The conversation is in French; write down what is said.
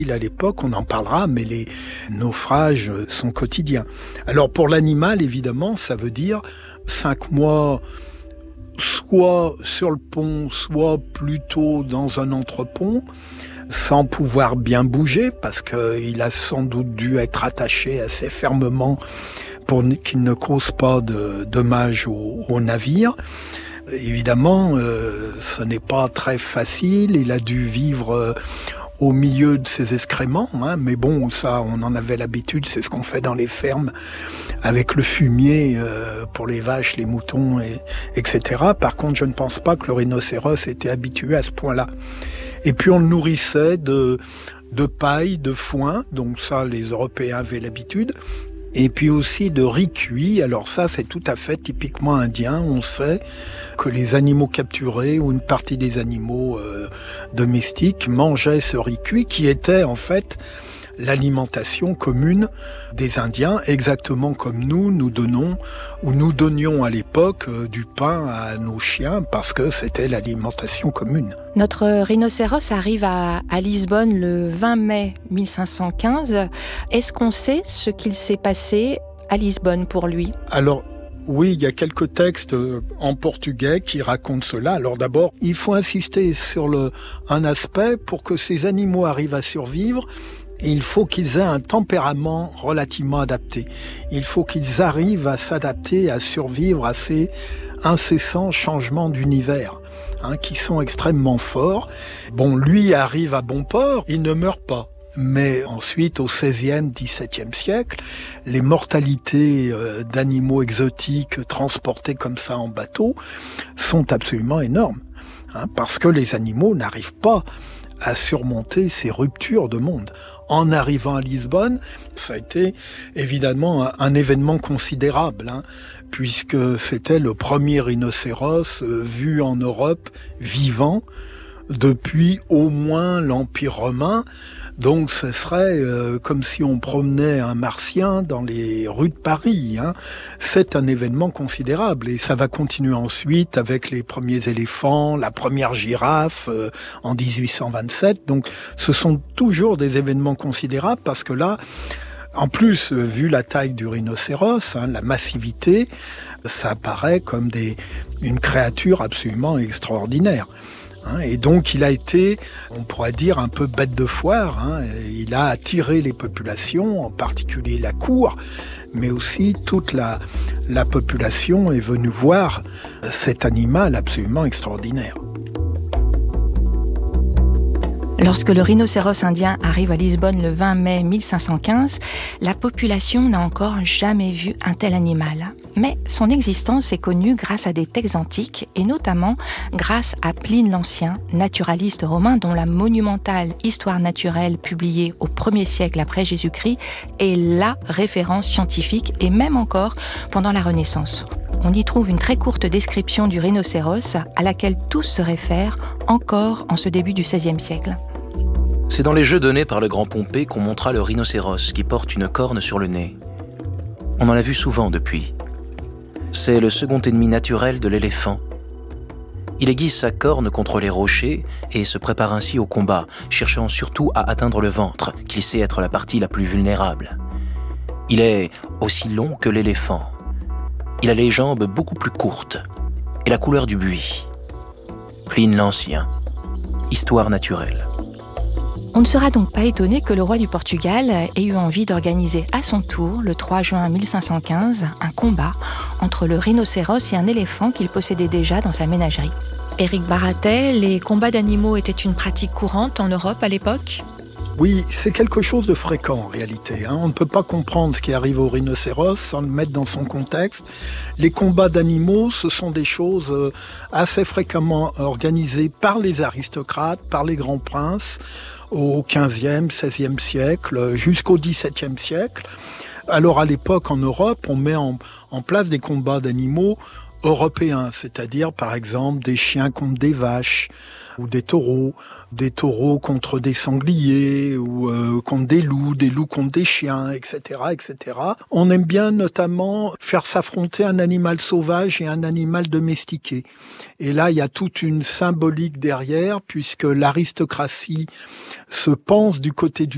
À l'époque, on en parlera, mais les naufrages sont quotidiens. Alors pour l'animal, évidemment, ça veut dire 5 mois soit sur le pont, soit plutôt dans un entrepont, sans pouvoir bien bouger, parce qu'il a sans doute dû être attaché assez fermement pour qu'il ne cause pas de dommages au navire. Évidemment, ce n'est pas très facile, il a dû vivre au milieu de ses excréments, mais bon, ça, on en avait l'habitude, c'est ce qu'on fait dans les fermes, avec le fumier pour les vaches, les moutons, etc. Par contre, je ne pense pas que le rhinocéros était habitué à ce point-là. Et puis on le nourrissait de paille, de foin, donc ça, les Européens avaient l'habitude. Et puis aussi de riz cuit. Alors ça, c'est tout à fait typiquement indien. On sait que les animaux capturés ou une partie des animaux domestiques mangeaient ce riz cuit qui était en fait l'alimentation commune des Indiens, exactement comme nous donnons, ou nous donnions à l'époque du pain à nos chiens parce que c'était l'alimentation commune. Notre rhinocéros arrive à Lisbonne le 20 mai 1515. Est-ce qu'on sait ce qu'il s'est passé à Lisbonne pour lui ? Alors, oui, il y a quelques textes en portugais qui racontent cela. Alors d'abord, il faut insister sur un aspect pour que ces animaux arrivent à survivre. Il faut qu'ils aient un tempérament relativement adapté. Il faut qu'ils arrivent à s'adapter, à survivre à ces incessants changements d'univers, qui sont extrêmement forts. Bon, lui arrive à bon port, il ne meurt pas. Mais ensuite, au XVIe, XVIIe siècle, les mortalités d'animaux exotiques transportés comme ça en bateau sont absolument énormes. Parce que les animaux n'arrivent pas à surmonter ces ruptures de monde. En arrivant à Lisbonne, ça a été évidemment un événement considérable, puisque c'était le premier rhinocéros vu en Europe vivant depuis au moins l'Empire romain. Donc ce serait comme si on promenait un martien dans les rues de Paris. C'est un événement considérable et ça va continuer ensuite avec les premiers éléphants, la première girafe en 1827. Donc ce sont toujours des événements considérables parce que là, en plus, vu la taille du rhinocéros, la massivité, ça apparaît comme une créature absolument extraordinaire. Et donc il a été, on pourrait dire, un peu bête de foire. Il a attiré les populations, en particulier la cour, mais aussi toute la population est venue voir cet animal absolument extraordinaire. Lorsque le rhinocéros indien arrive à Lisbonne le 20 mai 1515, la population n'a encore jamais vu un tel animal. Mais son existence est connue grâce à des textes antiques et notamment grâce à Pline l'Ancien, naturaliste romain dont la monumentale Histoire naturelle publiée au 1er siècle après Jésus-Christ est la référence scientifique et même encore pendant la Renaissance. On y trouve une très courte description du rhinocéros à laquelle tous se réfèrent encore en ce début du XVIe siècle. C'est dans les jeux donnés par le grand Pompée qu'on montra le rhinocéros qui porte une corne sur le nez. On en a vu souvent depuis. C'est le second ennemi naturel de l'éléphant. Il aiguise sa corne contre les rochers et se prépare ainsi au combat, cherchant surtout à atteindre le ventre, qu'il sait être la partie la plus vulnérable. Il est aussi long que l'éléphant. Il a les jambes beaucoup plus courtes et la couleur du buis. Pline l'Ancien. Histoire naturelle. On ne sera donc pas étonné que le roi du Portugal ait eu envie d'organiser à son tour, le 3 juin 1515, un combat entre le rhinocéros et un éléphant qu'il possédait déjà dans sa ménagerie. Éric Baratet, les combats d'animaux étaient une pratique courante en Europe à l'époque ? Oui, c'est quelque chose de fréquent en réalité. On ne peut pas comprendre ce qui arrive au rhinocéros sans le mettre dans son contexte. Les combats d'animaux, ce sont des choses assez fréquemment organisées par les aristocrates, par les grands princes, au XVe, XVIe siècle, jusqu'au XVIIe siècle. Alors à l'époque, en Europe, on met en place des combats d'animaux européens, c'est-à-dire par exemple des chiens contre des vaches, ou des taureaux contre des sangliers, ou contre des loups contre des chiens, etc., etc. On aime bien notamment faire s'affronter un animal sauvage et un animal domestiqué. Et là, il y a toute une symbolique derrière, puisque l'aristocratie se pense du côté du